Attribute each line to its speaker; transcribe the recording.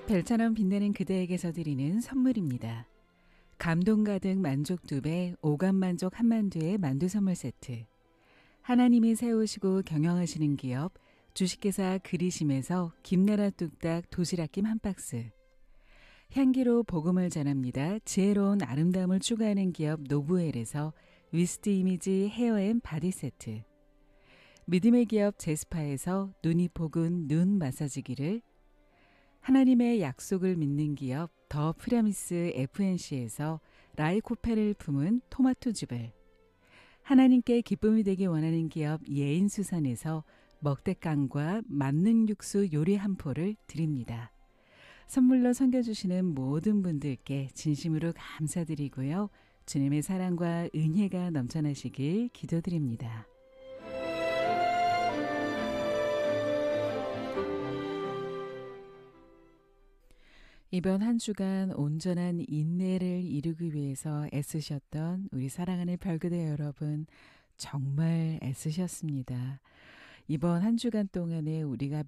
Speaker 1: 별처럼 빛나는 그대에게서 드리는 선물입니다. 감동 가득 만족 2배, 오감 만족 한만두의 만두 선물 세트. 하나님이 세우시고 경영하시는 기업 주식회사 그리심에서 김나라 뚝딱 도시락김 한 박스. 향기로 복음을 전합니다. 지혜로운 아름다움을 추구하는 기업 노브웰에서 위스트 이미지 헤어앤 바디 세트. 믿음의 기업 제스파에서 눈이 복은 눈 마사지기를, 하나님의 약속을 믿는 기업 더 프라미스 FNC에서 라이코페를 품은 토마토즙을, 하나님께 기쁨이 되기 원하는 기업 예인수산에서 먹대깡과 만능 육수 요리 한 포를 드립니다. 선물로 섬겨주시는 모든 분들께 진심으로 감사드리고요. 주님의 사랑과 은혜가 넘쳐나시길 기도드립니다. 이번 한 주간 온전한 인내를 이루기 위해서 애쓰셨던 우리 사랑하는 별그대 여러분, 정말 애쓰셨습니다. 이번 한 주간 동안에 우리가